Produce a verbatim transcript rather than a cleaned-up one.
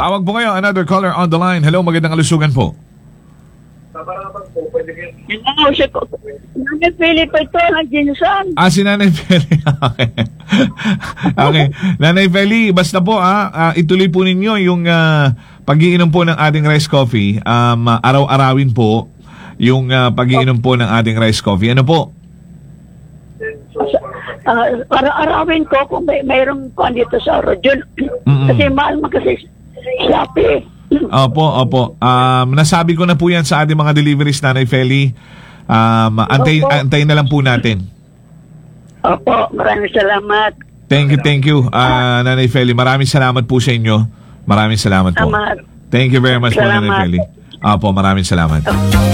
Tawag po kayo. Another caller on the line. Hello, magandang kalusugan po. Hello, siya ko. Nanay Feli pa ito, ang Jinsan. Ah, si Nanay Feli. Okay. Okay. Nanay Feli, basta po ah, ah, ituloy po ninyo yung ah, pag-iinom po ng ating rice coffee. Um, ah, araw-arawin po yung ah, pag-iinom po ng ating rice coffee. Ano po? Uh, para arawin ko kung may mayroong kung dito sa Rojun. Mm-mm. Kasi mahal mo kasi Shopee. Opo, opo. Um, nasabi ko na po yan sa ating mga deliveries, Nanay Feli. Um, antayin, Opo. antayin na lang po natin. Opo, maraming salamat. Thank you, thank you, uh, Nanay Feli. Maraming salamat po sa inyo. Maraming salamat po. Salamat. Thank you very much po, Nanay Salamat. Feli. Opo, maraming salamat.